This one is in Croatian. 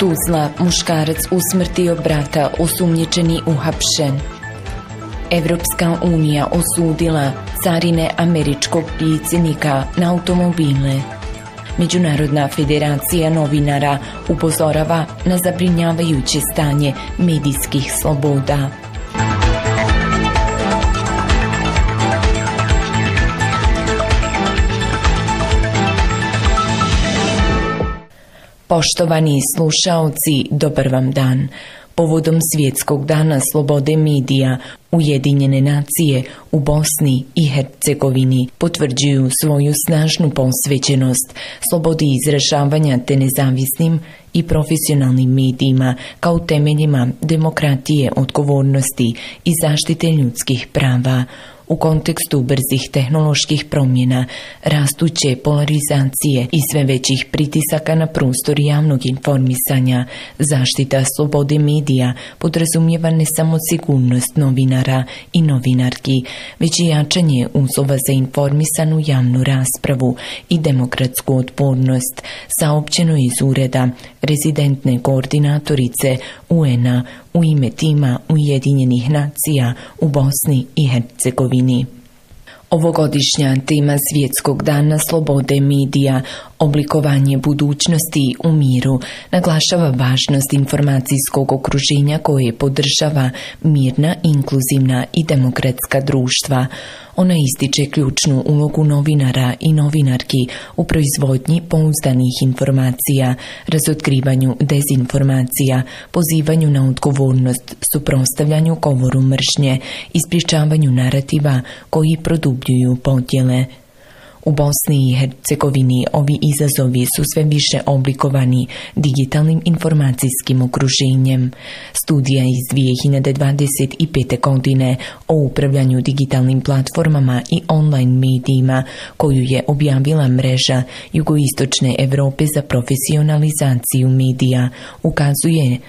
Tuzla, muškarac usmrtio brata, osumnjičeni uhapšen. Evropska unija osudila carine američkog predsjednika na automobile. Međunarodna federacija novinara upozorava na zabrinjavajuće stanje medijskih sloboda. Poštovani slušaoci, dobar vam dan. Povodom Svjetskog dana slobode medija, Ujedinjene nacije u Bosni i Hercegovini potvrđuju svoju snažnu posvećenost slobodi izražavanja te nezavisnim i profesionalnim medijima kao temeljima demokratije, odgovornosti i zaštite ljudskih prava. U kontekstu brzih tehnoloških promjena, rastuće polarizacije i sve većih pritisaka na prostor javnog informisanja, zaštita slobode medija podrazumijeva ne samo sigurnost novinara i novinarki, već i jačanje uslova za informisanu javnu raspravu i demokratsku otpornost, saopćeno iz ureda rezidentne koordinatorice UN-a u ime tima Ujedinjenih nacija u Bosni i Hercegovini. Ovogodišnja tema Svjetskog dana slobode medija, oblikovanje budućnosti u miru, naglašava važnost informacijskog okruženja koje podržava mirna, inkluzivna i demokratska društva. Ona ističe ključnu ulogu novinara i novinarki u proizvodnji pouzdanih informacija, razotkrivanju dezinformacija, pozivanju na odgovornost, suprotstavljanju govoru mržnje i sprječavanju narativa koji produbljuju podjele. U Bosni i Hercegovini ovi izazovi su sve više oblikovani digitalnim informacijskim okruženjem. Studija iz 2025. godine o upravljanju digitalnim platformama i online medijima, koju je objavila mreža Jugoistočne Europe za profesionalizaciju medija, ukazuje